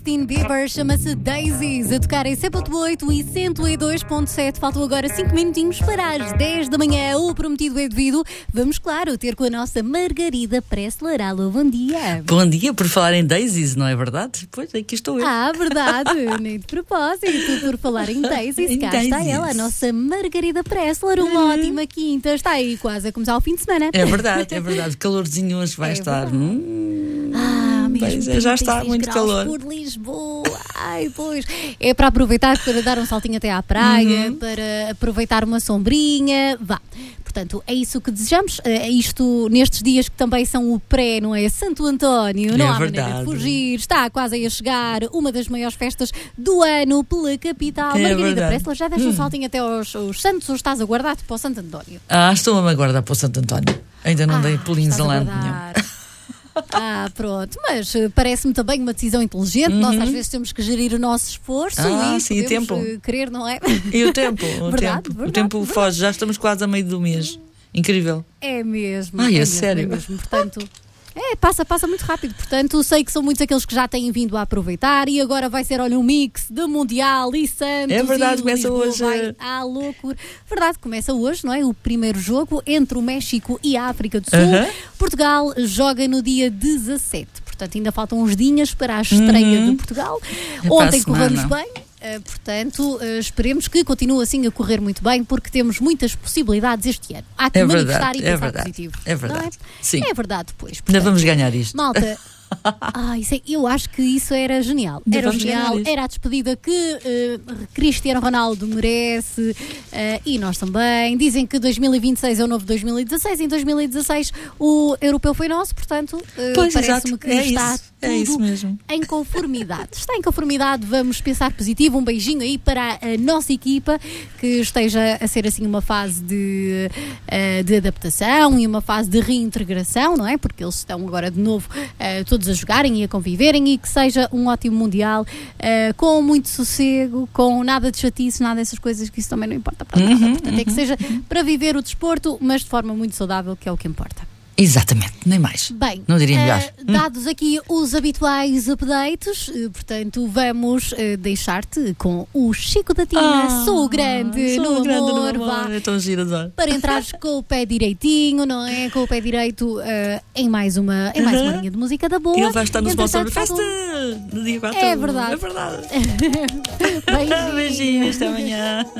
Justin Bieber chama-se Daisies, a tocar em 100.8 e 102.7. Faltam agora 5 minutinhos para as 10 da manhã. O prometido é devido. Vamos, claro, ter com a nossa Margarida Pressler. Alô, bom dia. Bom dia, por falar em Daisies, não é verdade? Pois, aqui estou eu. Verdade, nem de propósito. Por falar em Daisies, cá está ela, a nossa Margarida Pressler. Uma ótima quinta. Está aí quase a começar o fim de semana. É verdade. Calorzinho hoje vai estar. Mesmo já está muito calor. Por Lisboa. Pois. É para aproveitar, para dar um saltinho até à praia, para aproveitar uma sombrinha. Vá. Portanto, é isso que desejamos. Isto nestes dias que também são o pré, não é? Santo António, não há maneira de fugir. Está quase aí a chegar uma das maiores festas do ano pela capital. Margarida Pressler, já deste um saltinho até aos Santos ou estás a guardar-te para o Santo António? Estou a guardar para o Santo António. Ainda não dei pulinhos a lado nenhum. Pronto, mas parece-me também uma decisão inteligente. Nós às vezes temos que gerir o nosso esforço e o tempo. Querer, não é? E o tempo, o tempo foge, já estamos quase a meio do mês. Incrível. É mesmo. Sério. É mesmo. Portanto, passa muito rápido. Portanto, sei que são muitos aqueles que já têm vindo a aproveitar e agora vai ser, um mix de Mundial e Santos. É verdade, começa Lisboa hoje. Vai loucura. Verdade, começa hoje, não é? O primeiro jogo entre o México e a África do Sul. Portugal joga no dia 17. Portanto, ainda faltam uns dias para a estreia de Portugal. Ontem corremos bem. Portanto, esperemos que continue assim a correr muito bem, porque temos muitas possibilidades este ano. Há que manifestar e pensar positivo. É verdade. Sim. É verdade, pois. Ainda vamos ganhar isto. Malta, eu acho que isso era genial. Era a despedida que Cristiano Ronaldo merece e nós também. Dizem que 2026 é o novo 2016. Em 2016 o europeu foi nosso, portanto, parece-me que está tudo em conformidade. Está em conformidade, vamos pensar positivo. Um beijinho aí para a nossa equipa, que esteja a ser assim uma fase de adaptação e uma fase de reintegração, não é? Porque eles estão agora de novo todos a jogarem e a conviverem, e que seja um ótimo Mundial, com muito sossego, com nada de chatice, nada dessas coisas, que isso também não importa para nada. Portanto, é que seja para viver o desporto, mas de forma muito saudável, que é o que importa. Exatamente, nem mais. Bem, não diria melhor. Dados aqui os habituais updates, portanto, vamos deixar-te com o Chico da Tina. Sou grande no amor. É tão giro, adoro. Para entrares com o pé direitinho, não é? Com o pé direito em mais uma linha de música da boa. E ele vai estar no Sponsor Festa no dia 4. É verdade. Beijinhos, até amanhã.